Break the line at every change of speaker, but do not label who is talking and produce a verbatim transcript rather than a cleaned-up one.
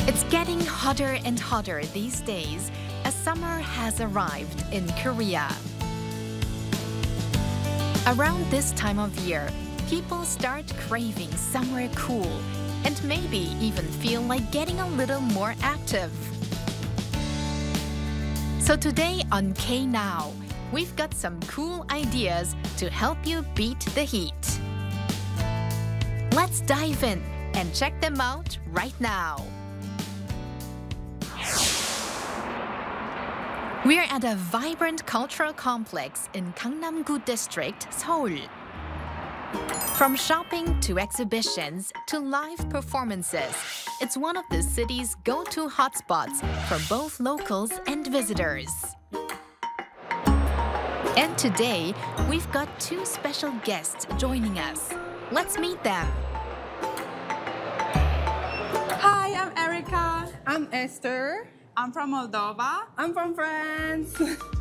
It's getting hotter and hotter these days as summer has arrived in Korea. Around this time of year, people start craving somewhere cool and maybe even feel like getting a little more active. So today on K Now, we've got some cool ideas to help you beat the heat. Let's dive in and check them out right now. We're at a vibrant cultural complex in Gangnam-gu District, Seoul. From shopping to exhibitions to live performances, it's one of the city's go-to hotspots for both locals and visitors. And today, we've got two special guests joining us. Let's meet them.
Hi, I'm Erica.
I'm Esther.
I'm from Moldova.
I'm from France.